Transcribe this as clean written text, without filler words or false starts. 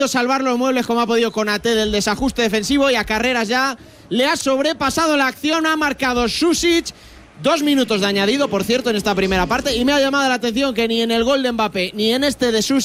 salvar los muebles como ha podido Konaté del desajuste defensivo, y a Carreras ya le ha sobrepasado la acción. Ha marcado Susic. 2 minutos de añadido, por cierto, en esta primera parte, y me ha llamado la atención que ni en el gol de Mbappé ni en este de Susic